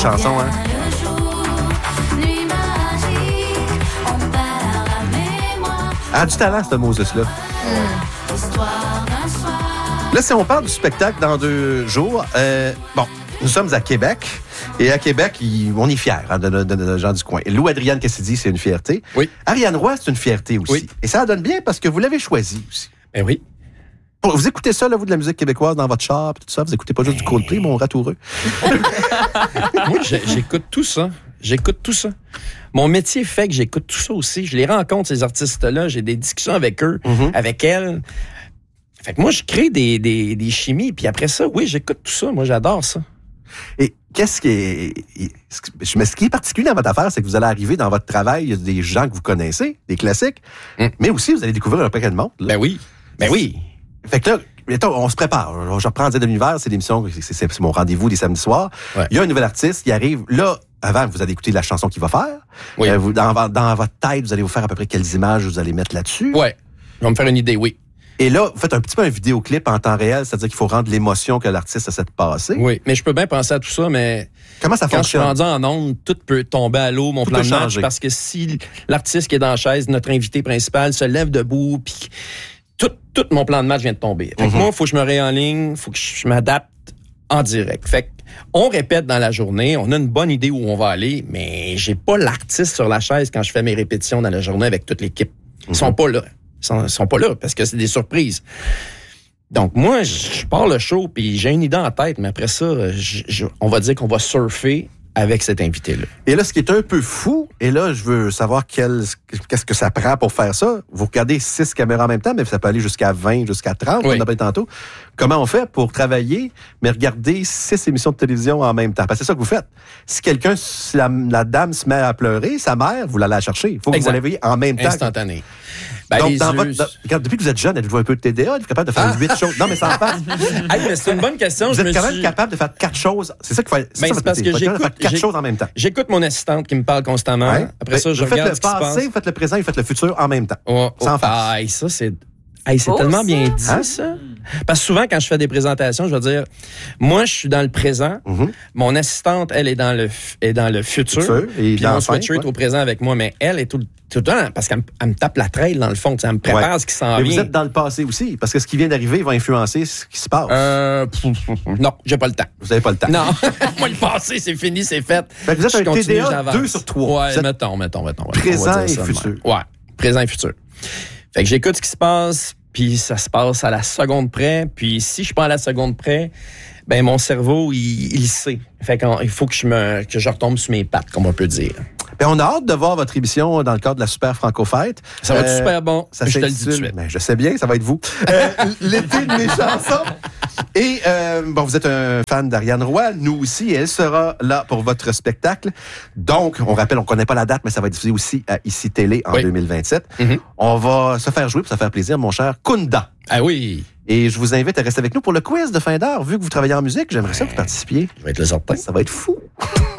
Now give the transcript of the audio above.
chanson, hein? Elle a du talent, cette Moses-là. Là, si on parle du spectacle dans 2 jours, nous sommes à Québec. Et à Québec, on est fiers de gens du coin. Lou Adrienne Cassidy, c'est une fierté. Oui. Ariane Roy, c'est une fierté aussi. Oui. Et ça donne bien parce que vous l'avez choisi aussi. Ben oui. Vous écoutez ça, là, vous, de la musique québécoise dans votre char, tout ça? Vous écoutez pas juste du Coldplay, mon ratoureux? Moi, j'écoute tout ça. J'écoute tout ça. Mon métier fait que j'écoute tout ça aussi. Je les rencontre, ces artistes-là. J'ai des discussions avec eux, avec elles. Fait que moi, je crée des chimies. Puis après ça, oui, j'écoute tout ça. Moi, j'adore ça. Et ce qui est particulier dans votre affaire, c'est que vous allez arriver dans votre travail, il y a des gens que vous connaissez, des classiques, mais aussi vous allez découvrir un paquet de monde. Là. Ben oui. Ben oui. Fait que là, on se prépare. Je reprends Dire de l'univers, c'est l'émission, c'est mon rendez-vous des samedis soirs. Ouais. Il y a un nouvel artiste qui arrive. Là, avant, vous allez écouter la chanson qu'il va faire. Oui. Dans votre tête, vous allez vous faire à peu près quelles images vous allez mettre là-dessus. Ouais. Je vais me faire une idée, oui. Et là, vous faites un petit peu un vidéoclip en temps réel, c'est-à-dire qu'il faut rendre l'émotion que l'artiste essaie de passer. Oui, mais je peux bien penser à tout ça, mais comment ça quand fonctionne? je suis rendu en ondes, tout peut tomber à l'eau, mon Tout plan peut de match, changer. parce que si l'artiste qui est dans la chaise, notre invité principal, se lève debout, puis tout mon plan de match vient de tomber. Fait que moi, il faut que je me réenligne, il faut que je m'adapte en direct. Fait que on répète dans la journée, on a une bonne idée où on va aller, mais j'ai pas l'artiste sur la chaise quand je fais mes répétitions dans la journée avec toute l'équipe. Ils sont pas là. Ils sont pas là parce que c'est des surprises. Donc, moi, je pars le show puis j'ai une idée en tête, mais après ça, on va dire qu'on va surfer avec cet invité-là. Et là, ce qui est un peu fou, et là, je veux savoir qu'est-ce que ça prend pour faire ça. Vous regardez 6 caméras en même temps, mais ça peut aller jusqu'à 20, jusqu'à 30, Oui. on a parlé tantôt. Comment on fait pour travailler, mais regarder 6 émissions de télévision en même temps? Parce que c'est ça que vous faites. Si la dame se met à pleurer, sa mère, vous l'allez la chercher. Il faut que vous la voyez en même temps. Instantané. Ben, Donc, les depuis que vous êtes jeune, êtes-vous un peu de TDA? Êtes-vous capable de faire 8 choses? Non, mais ça en passe. Hey, mais c'est une bonne question. Vous êtes quand même capable de faire 4 choses. C'est ça qu'il faut. Ben, c'est parce que faire 4 choses en même temps. J'écoute mon assistante qui me parle constamment. Ouais. Après ça, je vous faites regarde le ce qui se passe. passé, vous faites le présent, vous faites le futur en même temps. Sans face. Hey, ça, c'est... Hey, c'est tellement bien dit, Hein? ça. Parce que souvent, quand je fais des présentations, je vais dire, moi, je suis dans le présent. Mon assistante, elle est dans le futur. Et Puis dans mon la fin, sweatshirt ouais. au présent avec moi. Mais elle est tout le temps, parce qu'elle me tape la traîne, dans le fond. Elle me prépare Ouais. ce qui s'en Mais vient. vous êtes dans le passé aussi, parce que ce qui vient d'arriver va influencer ce qui se passe. Non, j'ai pas le temps. Vous n'avez pas le temps. Non, moi, le passé, c'est fini, c'est fait. Fait que vous êtes Je un continue, TDA j'avance. 2 sur 3. Ouais, Vous êtes mettons. présent On va dire et ça de futur. même. Ouais, présent et futur. Fait que j'écoute ce qui se passe, puis ça se passe à la seconde près. Puis si je suis pas à la seconde près, ben mon cerveau, il sait. Fait qu'il faut que je retombe sur mes pattes, comme on peut dire. Ben, on a hâte de voir votre émission dans le cadre de la Super Franco-Fête. Ça va être super bon. Ça Je te le dis tout de s'intitule- suite. Ben, je sais bien, ça va être vous. L'été de mes chansons. Et vous êtes un fan d'Ariane Roy, nous aussi, et elle sera là pour votre spectacle. Donc, on rappelle, on ne connaît pas la date, mais ça va être diffusé aussi à ICI Télé en 2027. On va se faire jouer pour se faire plaisir, mon cher Kunda. Ah oui, Et je vous invite à rester avec nous pour le quiz de fin d'heure. Vu que vous travaillez en musique, j'aimerais ça que vous participiez. je vais être le certain. Ça va être fou.